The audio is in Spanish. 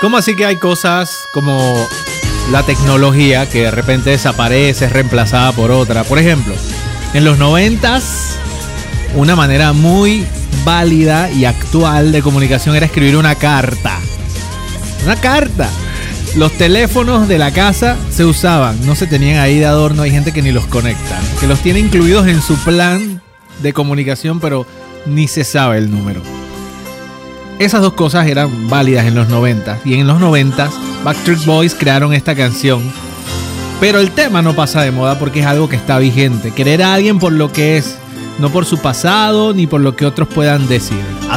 ¿Cómo así que hay cosas como la tecnología que de repente desaparece, es reemplazada por otra? Por ejemplo, en los 90s, una manera muy válida y actual de comunicación era escribir una carta. Una carta. Los teléfonos de la casa se usaban, no se tenían ahí de adorno. Hay gente que ni los conecta, que los tiene incluidos en su plan de comunicación, pero ni se sabe el número. Esas dos cosas eran válidas en los 90s. Y en los 90s, Backstreet Boys crearon esta canción. Pero el tema no pasa de moda porque es algo que está vigente. Querer a alguien por lo que es, no por su pasado ni por lo que otros puedan decir.